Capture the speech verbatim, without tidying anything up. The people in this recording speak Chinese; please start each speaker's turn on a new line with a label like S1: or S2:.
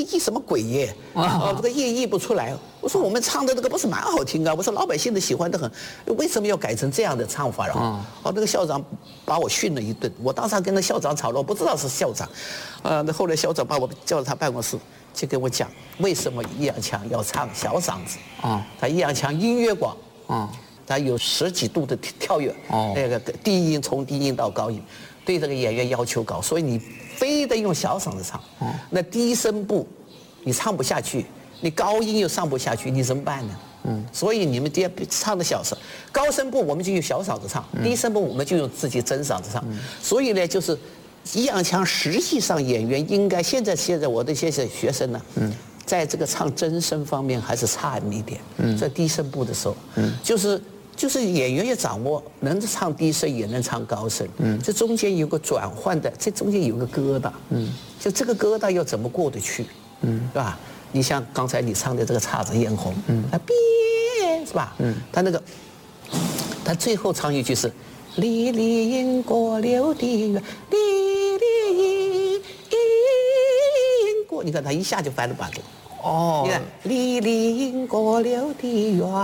S1: 意译什么鬼耶？啊，这个意译不出来。我说我们唱的这个不是蛮好听啊？我说老百姓都喜欢得很，为什么要改成这样的唱法啊？哦，那个校长把我训了一顿，我当时还跟那校长吵了，我不知道是校长，啊，那后来校长把我叫到他办公室，就跟我讲为什么易烊千要唱小嗓子啊？他易烊千音乐广啊。他有十几度的跳跃，哦，那个低音从低音到高音，对这个演员要求高，所以你非得用小嗓子唱。哦，那低声部你唱不下去，你高音又上不下去，你怎么办呢？嗯，所以你们爹唱的小声，高声部我们就用小嗓子唱，低声部我们就用自己真嗓子唱。嗯，所以呢，就是易烊千实际上演员应该现在现在我的这些学生呢，嗯。在这个唱真声方面还是差那么一点，嗯，在低声部的时候，嗯，就是就是演员要掌握能唱低声也能唱高声，嗯，这中间有个转换的，这中间有个疙瘩，嗯，就这个疙瘩要怎么过得去，嗯，是吧？你像刚才你唱的这个姹紫嫣红，嗯，啊别是吧？嗯，他那个，他最后唱一句是，离离因果流的远，离离因。你看他一下就翻了把子，哦，你看离离因果流的远。